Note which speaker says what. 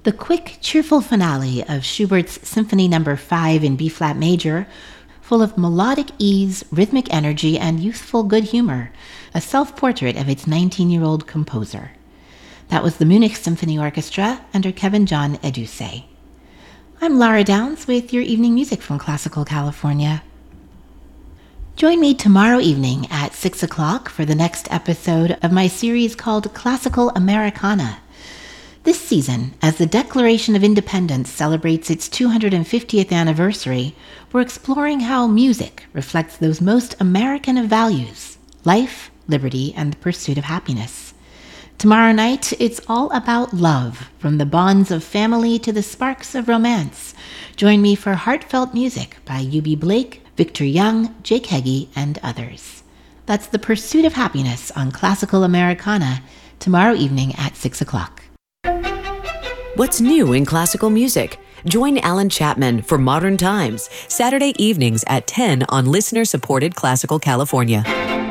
Speaker 1: The quick, cheerful finale of Schubert's Symphony No. 5 in B-flat major, full of melodic ease, rhythmic energy, and youthful good humor, a self-portrait of its 19-year-old composer. That was the Munich Symphony Orchestra under Kevin John Edusei. I'm Lara Downs with your evening music from Classical California. Join me tomorrow evening at 6 o'clock for the next episode of my series called Classical Americana. This season, as the Declaration of Independence celebrates its 250th anniversary, we're exploring how music reflects those most American of values: life, liberty, and the pursuit of happiness. Tomorrow night, it's all about love, from the bonds of family to the sparks of romance. Join me for heartfelt music by Eubie Blake, Victor Young, Jake Heggie, and others. That's The Pursuit of Happiness on Classical Americana, tomorrow evening at 6 o'clock.
Speaker 2: What's new in classical music? Join Alan Chapman for Modern Times, Saturday evenings at 10 on listener-supported Classical California.